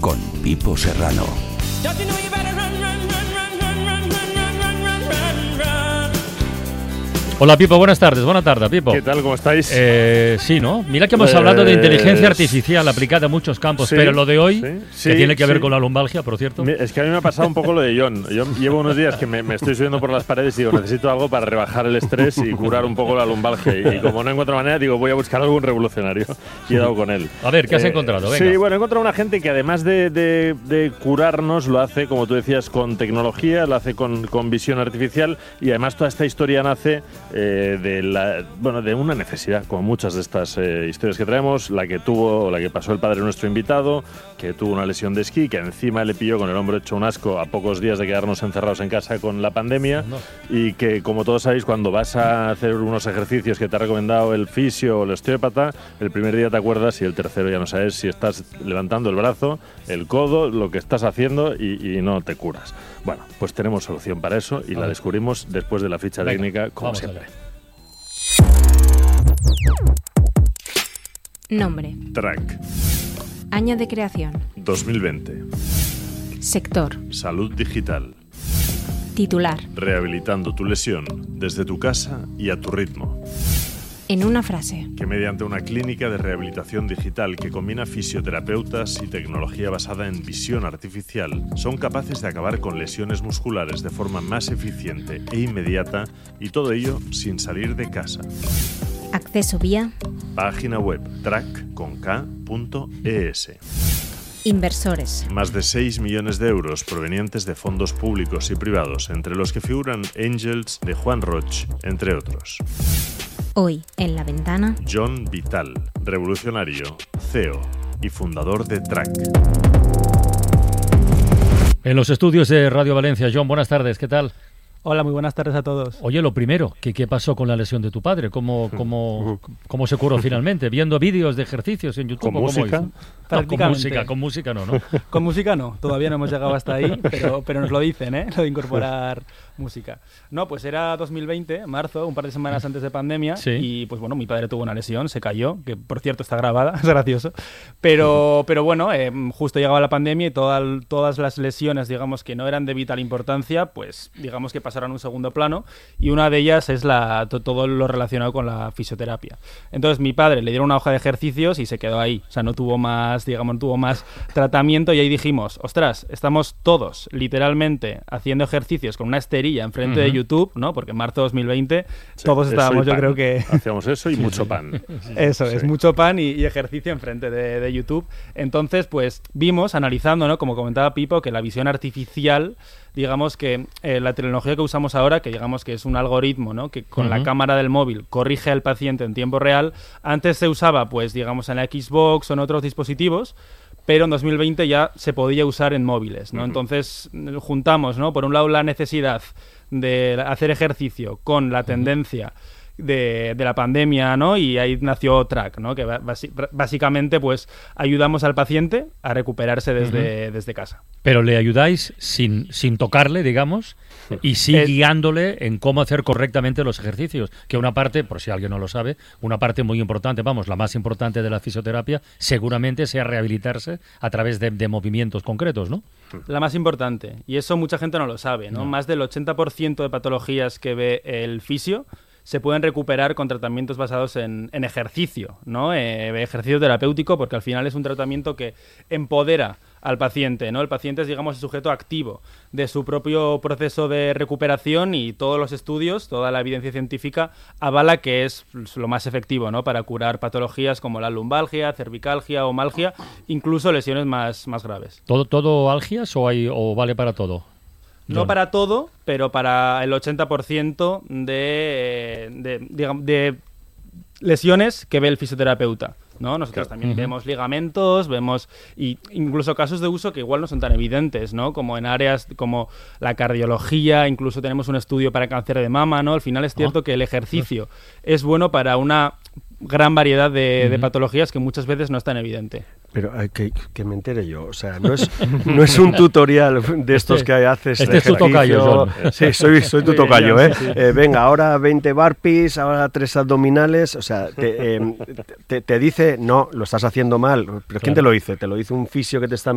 con Pipo Serrano. Hola Pipo, buenas tardes. Buena tarde, Pipo. ¿Qué tal? ¿Cómo estáis? Sí, ¿no? Mira que hemos hablado de inteligencia artificial aplicada a muchos campos, pero lo de hoy, que tiene que ver con la lumbalgia, por cierto. Es que a mí me ha pasado un poco lo de John. Yo llevo unos días que me estoy subiendo por las paredes y digo, necesito algo para rebajar el estrés y curar un poco la lumbalgia. Y como no encuentro manera, digo, voy a buscar algún revolucionario. Y he dado con él. A ver, ¿qué has encontrado? Venga. Sí, bueno, he encontrado una gente que además de curarnos, lo hace, como tú decías, con tecnología, lo hace con visión artificial, y además toda esta historia nace de una necesidad, como muchas de estas historias que traemos, la que pasó el padre de nuestro invitado, que tuvo una lesión de esquí, que encima le pilló con el hombro hecho un asco a pocos días de quedarnos encerrados en casa con la pandemia, y que, como todos sabéis, cuando vas a hacer unos ejercicios que te ha recomendado el fisio o el osteópata, el primer día te acuerdas y el tercero ya no sabes si estás levantando el brazo, el codo, lo que estás haciendo, y no te curas. Bueno, pues tenemos solución para eso y la descubrimos después de la ficha técnica, como siempre. Nombre. Track. Año de creación. 2020. Sector. Salud digital. Titular. Rehabilitando tu lesión desde tu casa y a tu ritmo. En una frase. Que mediante una clínica de rehabilitación digital que combina fisioterapeutas y tecnología basada en visión artificial, son capaces de acabar con lesiones musculares de forma más eficiente e inmediata, y todo ello sin salir de casa. Acceso vía. Página web track.es. Inversores. Más de 6 millones de euros provenientes de fondos públicos y privados, entre los que figuran Angels de Juan Roch, entre otros. Hoy, en La Ventana, John Vital, revolucionario, CEO y fundador de Track. En los estudios de Radio Valencia. John, buenas tardes, ¿qué tal? Hola, muy buenas tardes a todos. Oye, lo primero, ¿qué pasó con la lesión de tu padre? ¿Cómo se curó finalmente? ¿Viendo vídeos de ejercicios en YouTube? ¿Con música? No, con música no. Con música no, todavía no hemos llegado hasta ahí, pero nos lo dicen, lo de incorporar música. No, pues era 2020, marzo, un par de semanas antes de pandemia, y pues bueno, mi padre tuvo una lesión, se cayó, que por cierto está grabada, es gracioso, pero bueno, justo llegaba la pandemia y todas las lesiones, digamos, que no eran de vital importancia, pues digamos que pasaron a un segundo plano, y una de ellas es todo lo relacionado con la fisioterapia. Entonces mi padre le dieron una hoja de ejercicios y se quedó ahí, o sea, no tuvo más tratamiento, y ahí dijimos, ostras, estamos todos literalmente haciendo ejercicios con una esterilla enfrente de YouTube, ¿no? Porque en marzo de 2020 todos estábamos, yo creo que... Hacíamos eso y mucho pan. Eso es, mucho pan y ejercicio enfrente de YouTube. Entonces, pues vimos, analizando, ¿no? Como comentaba Pipo, que la visión artificial, digamos que la tecnología que usamos ahora, que digamos que es un algoritmo, ¿no? Que con la cámara del móvil corrige al paciente en tiempo real. Antes se usaba, pues digamos, en la Xbox o en otros dispositivos, pero en 2020 ya se podía usar en móviles, ¿no? Entonces juntamos, ¿no? Por un lado la necesidad de hacer ejercicio con la tendencia de la pandemia, ¿no? Y ahí nació Track, ¿no? Que básicamente pues ayudamos al paciente a recuperarse desde casa. Pero le ayudáis sin tocarle, digamos, y sí guiándole en cómo hacer correctamente los ejercicios, que una parte, por si alguien no lo sabe, una parte muy importante, vamos, la más importante de la fisioterapia, seguramente sea rehabilitarse a través de movimientos concretos, ¿no? La más importante, y eso mucha gente no lo sabe, ¿no? Más del 80% de patologías que ve el fisio se pueden recuperar con tratamientos basados en ejercicio, ¿no? Ejercicio terapéutico, porque al final es un tratamiento que empodera al paciente, ¿no? El paciente es, digamos, el sujeto activo de su propio proceso de recuperación, y todos los estudios, toda la evidencia científica avala que es lo más efectivo, ¿no? Para curar patologías como la lumbalgia, cervicalgia o malgia, incluso lesiones más graves. ¿Todo algias o vale para todo? No para todo, pero para el 80% de lesiones que ve el fisioterapeuta, ¿no? Nosotros también vemos ligamentos, vemos incluso casos de uso que igual no son tan evidentes, ¿no? Como en áreas como la cardiología, incluso tenemos un estudio para cáncer de mama, ¿no? Al final es cierto que el ejercicio es bueno para una gran variedad de patologías que muchas veces no es tan evidente. Pero que me entere yo, o sea, no es un tutorial de estos que haces. Este es tu tocayo, John. Sí, soy tu tocayo, ¿eh? Sí. Venga, ahora 20 burpees, ahora 3 abdominales, o sea, te dice, no, lo estás haciendo mal. ¿Pero quién te lo dice? ¿Te lo dice un fisio que te está